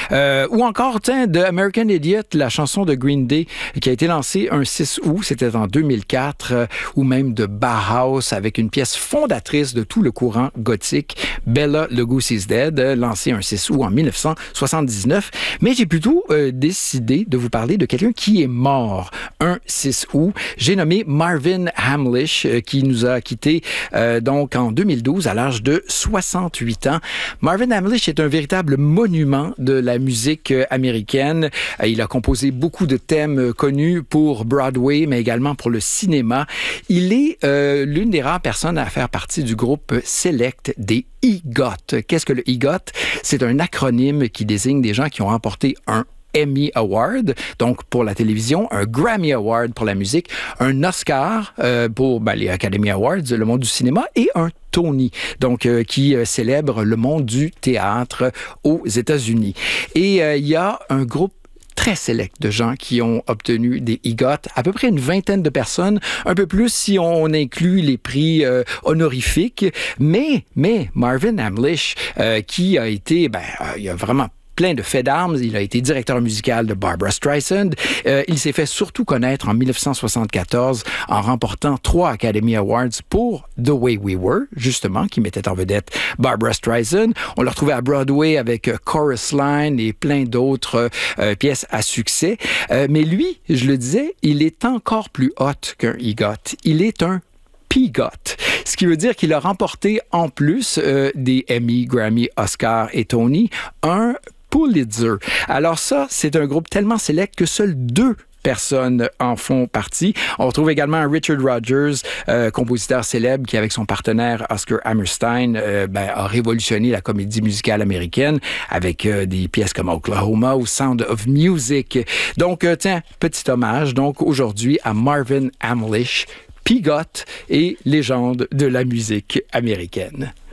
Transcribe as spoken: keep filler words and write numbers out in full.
Euh, ou encore, tiens, The American Idiot, la chanson de Green Day, qui a été lancée un six août, c'était en deux mille quatre, euh, ou même de Bauhaus, avec une pièce fondatrice de tout le courant gothique, Bella Lugosi's Dead, euh, lancée un six août en dix-neuf cent soixante-dix-neuf. Mais j'ai plutôt euh, décidé de vous parler de quelqu'un qui est mort un six août. J'ai nommé Marvin Hamlisch, euh, qui nous a quittés euh, donc en deux mille douze à l'âge de soixante-huit ans. Marvin Hamlisch est un véritable monument de la musique américaine. Il a composé beaucoup de thèmes connus pour Broadway, mais également pour le cinéma. Il est euh, l'une des rares personnes à faire partie du groupe Select des EGOT. Qu'est-ce que le EGOT? C'est un acronyme qui désigne des gens qui ont remporté un Emmy Award, donc pour la télévision, un Grammy Award pour la musique, un Oscar euh, pour ben, les Academy Awards, le monde du cinéma, et un Tony, donc euh, qui euh, célèbre le monde du théâtre aux États-Unis. Et euh, il y a un groupe très sélect de gens qui ont obtenu des EGOT, à peu près une vingtaine de personnes, un peu plus si on inclut les prix euh, honorifiques, mais, mais Marvin Hamlisch, euh, qui a été, ben, euh, il a vraiment plein de faits d'armes. Il a été directeur musical de Barbra Streisand. Euh, il s'est fait surtout connaître en dix-neuf cent soixante-quatorze en remportant trois Academy Awards pour The Way We Were, justement, qui mettait en vedette Barbra Streisand. On l'a retrouvé à Broadway avec Chorus Line et plein d'autres euh, pièces à succès. Euh, mais lui, je le disais, il est encore plus hot qu'un EGOT. Il est un PGOT, ce qui veut dire qu'il a remporté en plus euh, des Emmy, Grammy, Oscar et Tony, un Pulitzer. Alors ça, c'est un groupe tellement sélect que seuls deux personnes en font partie. On retrouve également Richard Rodgers, euh, compositeur célèbre qui, avec son partenaire Oscar Hammerstein, euh, ben, a révolutionné la comédie musicale américaine avec euh, des pièces comme Oklahoma ou Sound of Music. Donc, euh, tiens, petit hommage donc aujourd'hui à Marvin Hamlisch, PGOT et légende de la musique américaine.